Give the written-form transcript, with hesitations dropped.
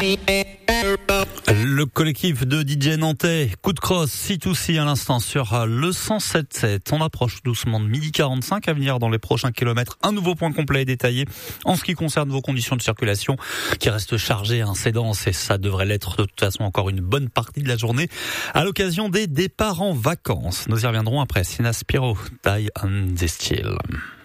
Le collectif de DJ nantais, Coup de crosse, C2C à l'instant sur le 107.7. On approche doucement de 12h45 à venir dans les prochains kilomètres. Un nouveau point complet et détaillé en ce qui concerne vos conditions de circulation qui restent chargées, c'est dense et ça devrait l'être de toute façon encore une bonne partie de la journée à l'occasion des départs en vacances. Nous y reviendrons après. Sina Spiro, Die on the Still.